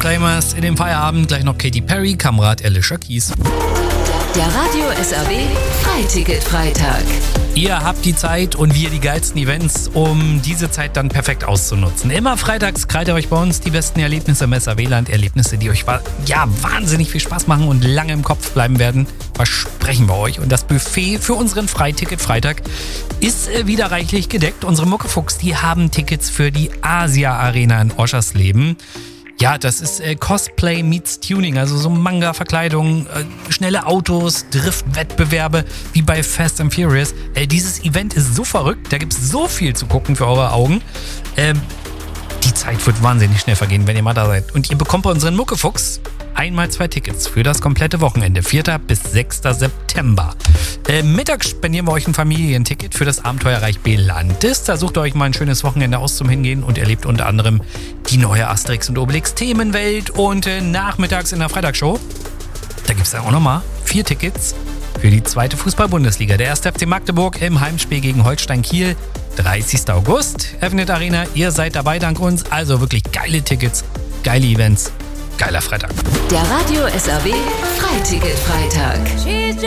Disclaimers in dem Feierabend. Gleich noch Katy Perry, Kamerad Alicia Keys. Der Radio SAW Freiticket-Freitag. Ihr habt die Zeit und wir die geilsten Events, um diese Zeit dann perfekt auszunutzen. Immer freitags krallt ihr euch bei uns die besten Erlebnisse im SAW-Land. Erlebnisse, die euch wahnsinnig viel Spaß machen und lange im Kopf bleiben werden. Versprechen wir euch. Und das Buffet für unseren Freiticket-Freitag ist wieder reichlich gedeckt. Unsere Muckefuchs, die haben Tickets für die Asia-Arena in Oschersleben. Ja, das ist Cosplay meets Tuning, also so Manga-Verkleidung, schnelle Autos, Driftwettbewerbe wie bei Fast and Furious. Dieses Event ist so verrückt, da gibt es so viel zu gucken für eure Augen. Die Zeit wird wahnsinnig schnell vergehen, wenn ihr mal da seid. Und ihr bekommt bei unseren Muckefuchs einmal 2 Tickets für das komplette Wochenende, 4. bis 6. September. Mittags spendieren wir euch ein Familienticket für das Abenteuerreich Belantis. Da sucht ihr euch mal ein schönes Wochenende aus zum Hingehen und erlebt unter anderem die neue Asterix und Obelix Themenwelt. Und nachmittags in der Freitagsshow, da gibt es dann auch nochmal 4 Tickets für die 2. Fußball-Bundesliga. Der 1. FC Magdeburg im Heimspiel gegen Holstein Kiel. 30. August öffnet Arena. Ihr seid dabei dank uns. Also wirklich geile Tickets, geile Events, geiler Freitag. Der Radio SAW Freiticket-Freitag.